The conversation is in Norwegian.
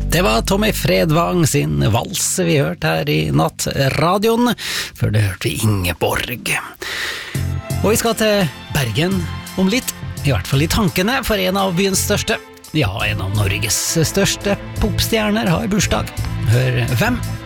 Det var Tommy Fredvang sin vals vi hørte her i Nattradioen. Før det hørte vi Ingeborg. Og vi skal til Bergen om litt, i hvert fall i tankene, for en av byens største, ja, en av Norges største popstjerner har bursdag. Hør hvem?